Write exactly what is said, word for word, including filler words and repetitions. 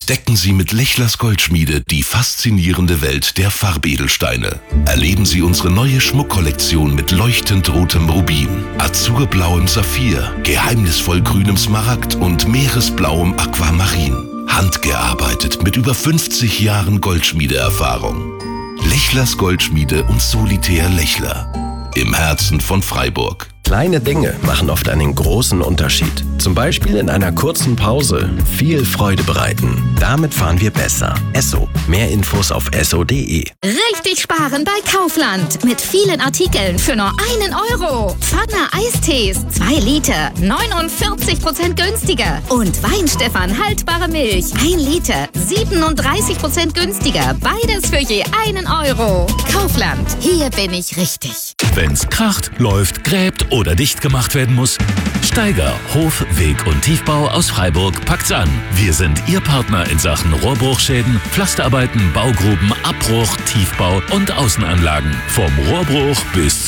Entdecken Sie mit Lechlers Goldschmiede die faszinierende Welt der Farbedelsteine. Erleben Sie unsere neue Schmuckkollektion mit leuchtend rotem Rubin, azurblauem Saphir, geheimnisvoll grünem Smaragd und meeresblauem Aquamarin. Handgearbeitet mit über fünfzig Jahren Goldschmiedeerfahrung. Lechlers Goldschmiede und Solitär Lechler. Im Herzen von Freiburg. Kleine Dinge machen oft einen großen Unterschied. Zum Beispiel in einer kurzen Pause viel Freude bereiten. Damit fahren wir besser. Esso. Mehr Infos auf esso punkt de. Richtig sparen bei Kaufland. Mit vielen Artikeln für nur einen Euro. Pfanne Eistees, zwei Liter, neunundvierzig Prozent günstiger. Und Weinstefan haltbare Milch, ein Liter, siebenunddreißig Prozent günstiger. Beides für je einen Euro. Kaufland. Hier bin ich richtig. Wenn's kracht, läuft, gräbt oder dicht gemacht werden muss, Steiger Hof, Weg und Tiefbau aus Freiburg packt's an. Wir sind Ihr Partner in Sachen Rohrbruchschäden, Pflasterarbeiten, Baugruben, Abbruch, Tiefbau und Außenanlagen. Vom Rohrbruch bis